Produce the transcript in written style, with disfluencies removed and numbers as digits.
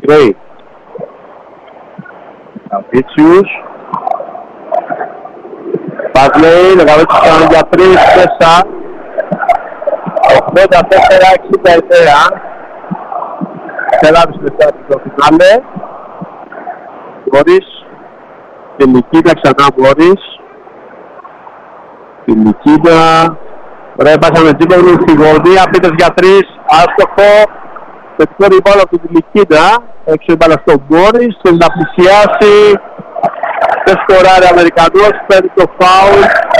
Γκρέι. Καβίτσιους. Παγλέιν, ο Καβίτσιους κάνει για 3-4. 84-69. Τελάβεις λεπτά στο φινάλε. Μπόρις. Την Νικίτα ξανά Μπόρις. Την Νικίτα. Ωραία, πάσαμε Τζίπογλου στη γωνία. Πίτες για 3. Άστοχο. Πετυχό ριμπάλ από την Νικίτα. Έξω η μπάλα στον Μπόρις. Θέλει να πλησιάσει. Δεν σκοράρει Αμερικανός. Παίρνει το φάουλ.